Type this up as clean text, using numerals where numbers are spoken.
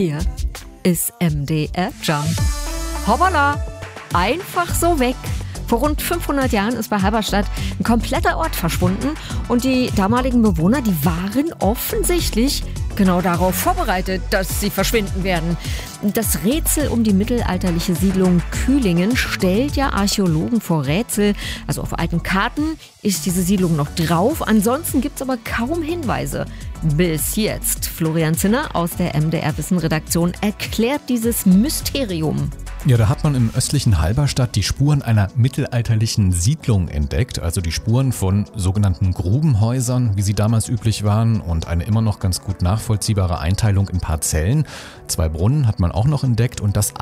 Hier ist MDR Jump. Hoppala, einfach so weg. Vor rund 500 Jahren ist bei Halberstadt ein kompletter Ort verschwunden und die damaligen Bewohner, die waren offensichtlich genau darauf vorbereitet, dass sie verschwinden werden. Das Rätsel um die mittelalterliche Siedlung Kühlingen stellt ja Archäologen vor Rätsel. Also auf alten Karten ist diese Siedlung noch drauf, ansonsten gibt's aber kaum Hinweise. Bis jetzt. Florian Zinner aus der MDR Wissen-Redaktion erklärt dieses Mysterium. Ja, da hat man im östlichen Halberstadt die Spuren einer mittelalterlichen Siedlung entdeckt, also die Spuren von sogenannten Grubenhäusern, wie sie damals üblich waren, und eine immer noch ganz gut nachvollziehbare Einteilung in Parzellen. 2 Brunnen hat man auch noch entdeckt und das